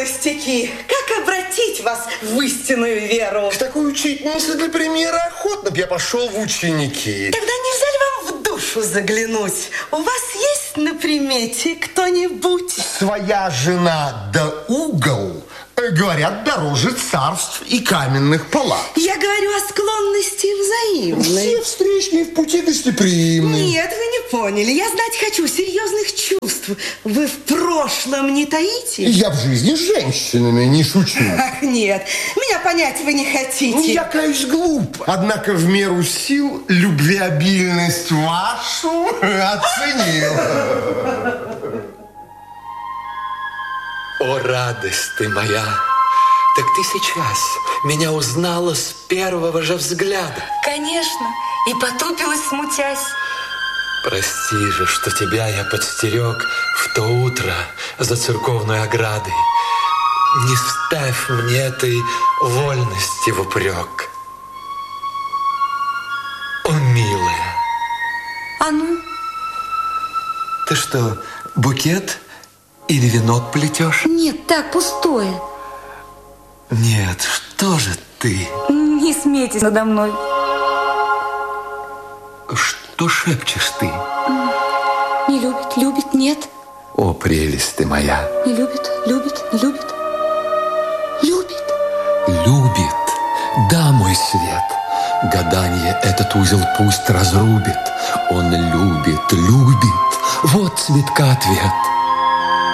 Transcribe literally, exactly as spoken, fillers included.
Пустяки, как обратить вас в истинную веру? К такой учительнице для примера охотно б я пошел в ученики. Тогда нельзя ли вам в душу заглянуть? У вас есть на примете кто-нибудь? Своя жена да угол, говорят, дороже царств и каменных палат. Я говорю о склонности взаимной. Все встречные в пути гостеприимны. Нет, вы не поняли. Я знать хочу серьезных чувств. Вы в прошлом не таите? Я в жизни с женщинами не шучу. Ах, нет. Меня понять вы не хотите. Я, каюсь, глуп. Однако в меру сил любвеобильность вашу оценил. О, радость ты моя! Так ты сейчас меня узнала с первого же взгляда. Конечно, и потупилась, смутясь. Прости же, что тебя я подстерег в то утро за церковной оградой. Не ставь мне этой вольности в упрек. О, милая! А ну? Ты что, букет или венок плетешь? Нет, так, пустое. Нет, что же ты? Не смейтесь надо мной. Что шепчешь ты? Не любит, любит, нет. О, прелесть ты моя! Не любит, любит, не любит. Любит. Любит. Да, мой свет. Гадание этот узел пусть разрубит. Он любит, любит. Вот цветка ответ.